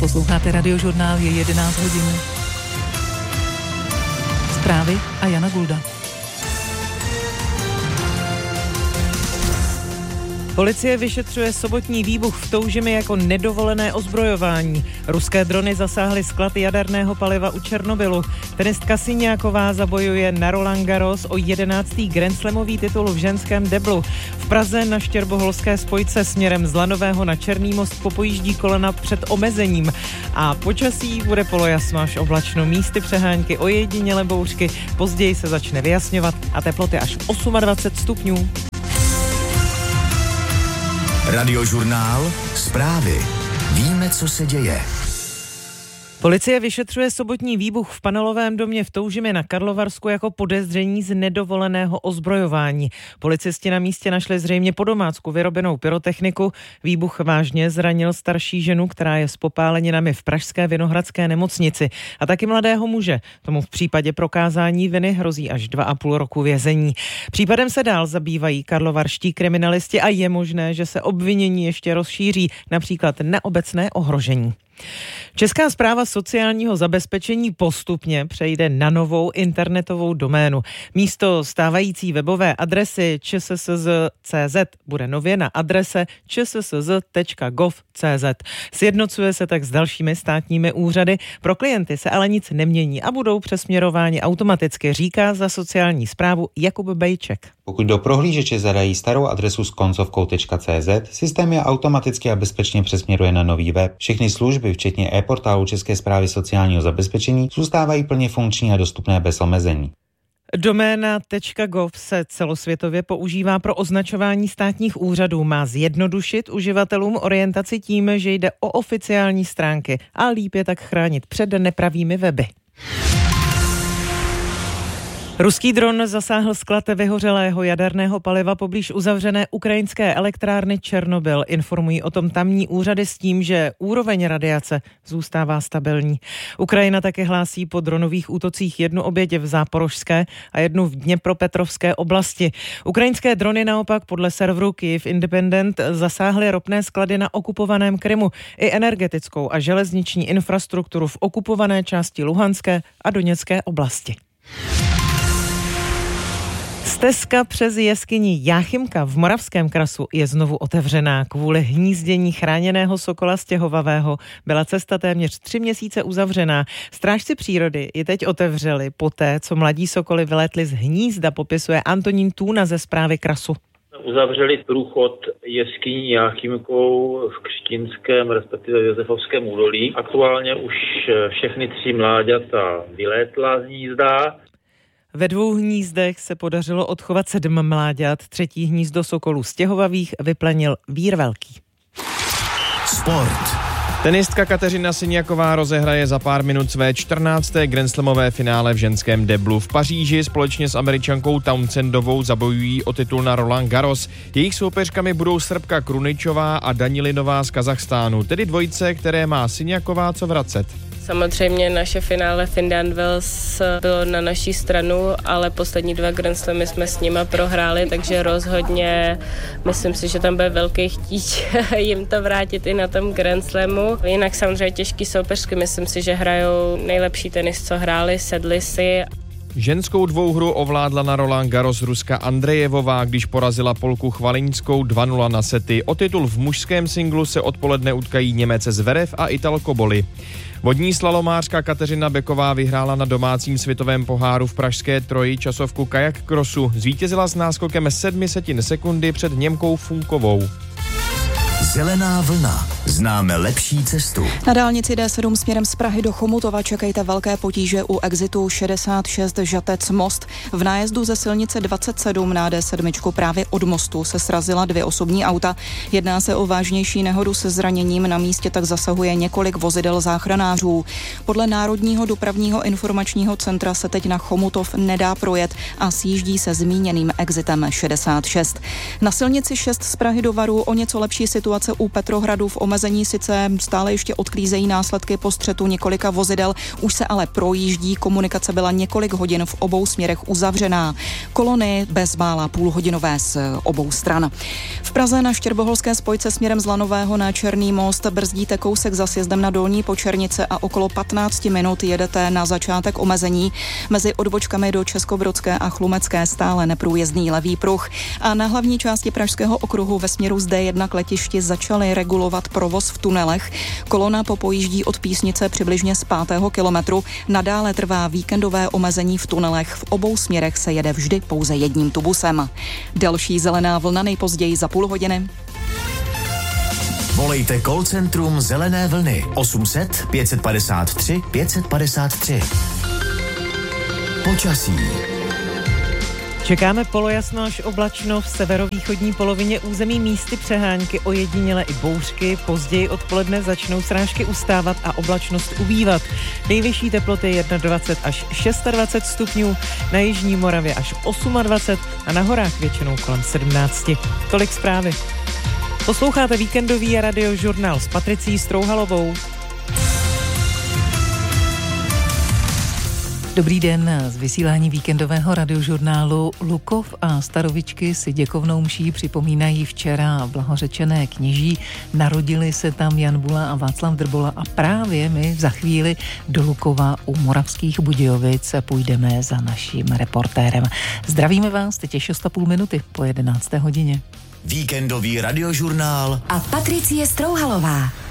Posloucháte Radiožurnál, je 11 hodin. Zprávy a Jana Gulda. Policie vyšetřuje sobotní výbuch v Toužimi jako nedovolené ozbrojování. Ruské drony zasáhly sklad jaderného paliva u Černobylu. Tenistka Siniaková zabojuje na Roland Garros o 11. grandslamový titul v ženském deblu. V Praze na štěrboholské spojce směrem z Lanového na Černý most popojíždí kolena před omezením. A počasí bude polojasno až oblačno, místy přehánky, ojedinělé bouřky. Později se začne vyjasňovat a teploty až 28 stupňů. Radiožurnál, zprávy. Víme, co se děje. Policie vyšetřuje sobotní výbuch v panelovém domě v Toužimi na Karlovarsku jako podezření z nedovoleného ozbrojování. Policisti na místě našli zřejmě po domácku vyrobenou pyrotechniku. Výbuch vážně zranil starší ženu, která je s popáleninami v pražské Vinohradské nemocnici. A taky mladého muže. Tomu v případě prokázání viny hrozí až 2,5 roku vězení. Případem se dál zabývají karlovarští kriminalisti a je možné, že se obvinění ještě rozšíří, například na obecné ohrožení. Česká správa sociálního zabezpečení postupně přejde na novou internetovou doménu. Místo stávající webové adresy čssz.cz bude nově na adrese čssz.gov.cz. Sjednocuje se tak s dalšími státními úřady. Pro klienty se ale nic nemění a budou přesměrováni automaticky, říká za sociální správu Jakub Bejček. Pokud do prohlížeče zadají starou adresu s koncovkou .cz, systém je automaticky a bezpečně přesměruje na nový web. Všechny služby, včetně e-portálu České správy sociálního zabezpečení, zůstávají plně funkční a dostupné bez omezení. Doména .gov se celosvětově používá pro označování státních úřadů. Má zjednodušit uživatelům orientaci tím, že jde o oficiální stránky a líp je tak chránit před nepravými weby. Ruský dron zasáhl sklad vyhořelého jaderného paliva poblíž uzavřené ukrajinské elektrárny Černobyl. Informují o tom tamní úřady s tím, že úroveň radiace zůstává stabilní. Ukrajina také hlásí po dronových útocích jednu oběť v Záporožské a jednu v Dněpropetrovské oblasti. Ukrajinské drony naopak podle serveru Kyiv Independent zasáhly ropné sklady na okupovaném Krymu i energetickou a železniční infrastrukturu v okupované části Luhanské a Doněcké oblasti. Stezka přes jeskyni Jáchymka v Moravském krasu je znovu otevřená. Kvůli hnízdění chráněného sokola stěhovavého byla cesta téměř 3 měsíce uzavřená. Strážci přírody ji teď otevřeli poté, co mladí sokoly vylétli z hnízda, popisuje Antonín Tůna ze správy krasu. Uzavřeli průchod jeskyní Jáchymkou v Křtínském, respektive v Josefovském údolí. Aktuálně už všechny 3 mláďata vylétla z hnízda. Ve 2 hnízdech se podařilo odchovat 7 mláďat. 3. hnízdo sokolů stěhovavých vyplenil vír velký. Sport. Tenistka Kateřina Siniaková rozehraje za pár minut své 14. grandslamové finále v ženském deblu. V Paříži společně s Američankou Townsendovou zabojují o titul na Roland Garros. Jejich soupeřkami budou Srbka Kruničová a Danilinová z Kazachstánu, tedy dvojice, které má Siniaková co vracet. Samozřejmě naše finále Findham Wells bylo na naší stranu, ale poslední 2 Grand Slamy jsme s nima prohráli, takže rozhodně myslím si, že tam bude velký chtíč jim to vrátit i na tom Grand Slamu. Jinak samozřejmě těžký soupeřky, myslím si, že hrajou nejlepší tenis, co hráli, sedli si. Ženskou dvouhru ovládla na Roland Garros Ruska Andrejevová, když porazila Polku Chvaliňskou 2-0 na sety. O titul v mužském singlu se odpoledne utkají Němec Zverev a Ital Koboli. Vodní slalomářka Kateřina Beková vyhrála na domácím světovém poháru v pražské Troji časovku kajak crossu. Zvítězila s náskokem 0,07 sekundy před Němkou Funkovou. Zelená vlna. Známe lepší cestu. Na dálnici D7 směrem z Prahy do Chomutova čekejte velké potíže u exitu 66 Žatec Most. V nájezdu ze silnice 27 na D7 právě od mostu se srazila 2 osobní auta. Jedná se o vážnější nehodu se zraněním, na místě tak zasahuje několik vozidel záchranářů. Podle Národního dopravního informačního centra se teď na Chomutov nedá projet a sjíždí se zmíněným exitem 66. Na silnici 6 z Prahy do Varu o něco lepší situace u Petrohradu v omezení sice stále ještě odklízejí následky po střetu několika vozidel, už se ale projíždí, komunikace byla několik hodin v obou směrech uzavřená. Kolony bezmála půlhodinové z obou stran. V Praze na Štěrboholské spojce směrem z Lanového na Černý most brzdíte kousek za sjezdem na Dolní Počernice a okolo 15 minut jedete na začátek omezení. Mezi odbočkami do Českobrodské a Chlumecké stále neprůjezdný levý pruh. A na hlavní části Pražského okruhu ve směru z D1 k letišti začali regulovat provoz v tunelech. Kolona popojíždí od Písnice přibližně z 5. kilometru. Nadále trvá víkendové omezení v tunelech. V obou směrech se jede vždy pouze jedním tubusem. Další zelená vlna nejpozději za půl hodiny. Volejte call centrum Zelené vlny 800 553 553. Počasí. Čekáme polojasno až oblačno v severovýchodní polovině území, místy přehánky, ojediněle i bouřky. Později odpoledne začnou srážky ustávat a oblačnost ubývat. Nejvyšší teploty 21 až 26 stupňů, na jižní Moravě až 28 a na horách většinou kolem 17. Tolik zprávy. Posloucháte víkendový radiožurnál s Patricí Strouhalovou. Dobrý den, z vysílání víkendového radiožurnálu. Lukov a Starovičky si děkovnou mší připomínají včera blahořečené kněží. Narodili se tam Jan Bula a Václav Drbola a právě my za chvíli do Lukova u Moravských Budějovic půjdeme za naším reportérem. Zdravíme vás, teď je 6,5 minuty po 11. hodině. Víkendový radiožurnál a Patricie Strouhalová.